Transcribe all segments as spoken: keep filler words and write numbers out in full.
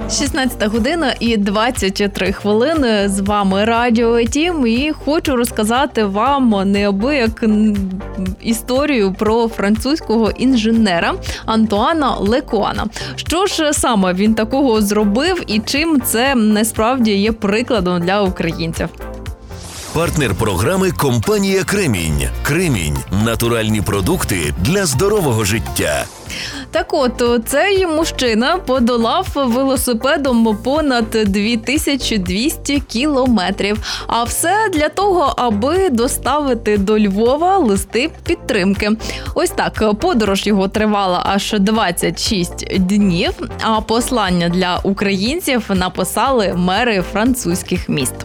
шістнадцята година і двадцять три хвилини. З вами Радіо Тім, і хочу розказати вам неабияк історію про французького інженера Антуана Лекуана. Що ж саме він такого зробив і чим це насправді є прикладом для українців? Партнер програми – компанія «Кремінь». «Кремінь» – натуральні продукти для здорового життя. Так от, цей мужчина подолав велосипедом понад дві тисячі двісті кілометрів. А все для того, аби доставити до Львова листи підтримки. Ось так, подорож його тривала аж двадцять шість днів, а послання для українців написали мери французьких міст.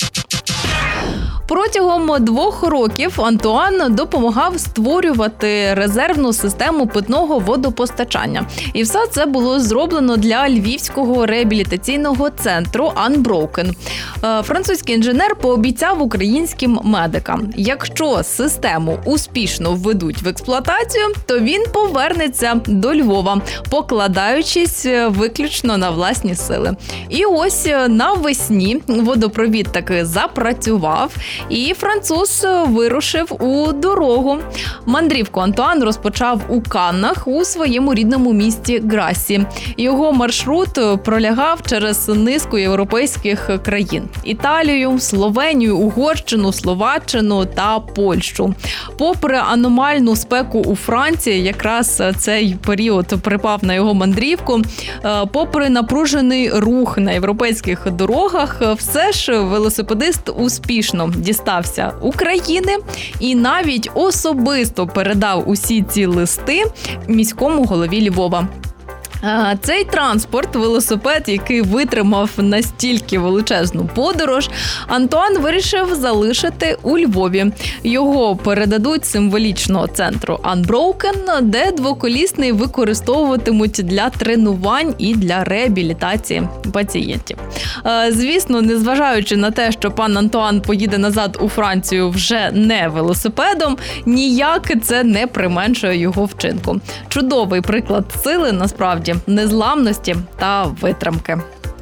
Протягом двох років Антуан допомагав створювати резервну систему питного водопостачання. І все це було зроблено для Львівського реабілітаційного центру Unbroken. Французький інженер пообіцяв українським медикам, якщо систему успішно введуть в експлуатацію, то він повернеться до Львова, покладаючись виключно на власні сили. І ось навесні водопровід таки запрацював, і француз вирушив у дорогу. Мандрівку Антуан розпочав у Каннах у своєму рідному місті Грассі. Його маршрут пролягав через низку європейських країн – Італію, Словенію, Угорщину, Словаччину та Польщу. Попри аномальну спеку у Франції, якраз цей період припав на його мандрівку, попри напружений рух на європейських дорогах, все ж велосипедист успішно дістався України і навіть особисто передав усі ці листи міському голові Львова. Цей транспорт, велосипед, який витримав настільки величезну подорож, Антуан вирішив залишити у Львові. Його передадуть символічно центру Unbroken, де двоколісний використовуватимуть для тренувань і для реабілітації пацієнтів. Звісно, незважаючи на те, що пан Антуан поїде назад у Францію вже не велосипедом, ніяк це не применшує його вчинку. Чудовий приклад сили, насправді, незламності та витримки.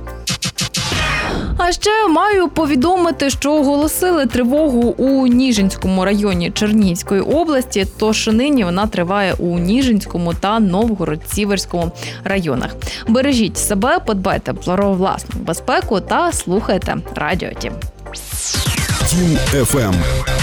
А ще маю повідомити, що оголосили тривогу у Ніжинському районі Чернігівської області, тож нині вона триває у Ніжинському та Новгород-Сіверському районах. Бережіть себе, подбайте про власну безпеку та слухайте Радіо Тім. Тім еф ем.